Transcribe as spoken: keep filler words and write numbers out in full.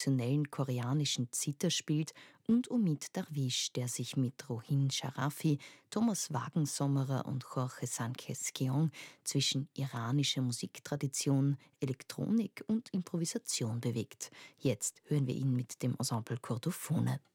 traditionellen koreanischen Zither spielt, und Omid Darwish, der sich mit Rohin Sharafi, Thomas Wagensommerer und Jorge Sánchez-Keong zwischen iranischer Musiktradition, Elektronik und Improvisation bewegt. Jetzt hören wir ihn mit dem Ensemble Chordophone.